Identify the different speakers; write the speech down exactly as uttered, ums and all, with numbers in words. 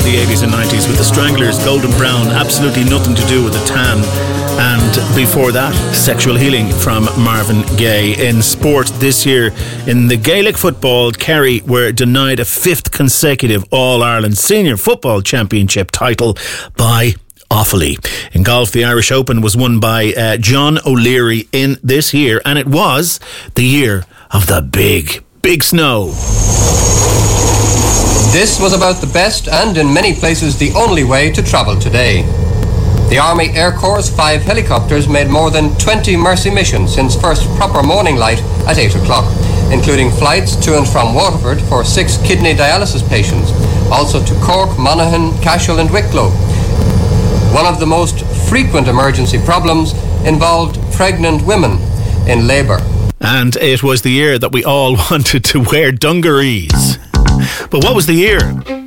Speaker 1: of the eighties and nineties with the Stranglers, Golden Brown, absolutely nothing to do with the tan. And before that, Sexual Healing from Marvin Gaye. In sport this year, in the Gaelic football, Kerry were denied a fifth consecutive All-Ireland Senior Football Championship title by Offaly. In golf, the Irish Open was won by uh, John O'Leary in this year, and it was the year of the big, big snow.
Speaker 2: This was about the best and in many places the only way to travel today. The Army Air Corps' five helicopters made more than twenty Mercy missions since first proper morning light at eight o'clock, including flights to and from Waterford for six kidney dialysis patients, also to Cork, Monaghan, Cashel and Wicklow. One of the most frequent emergency problems involved pregnant women in labour.
Speaker 1: And it was the year that we all wanted to wear dungarees. But what was the year?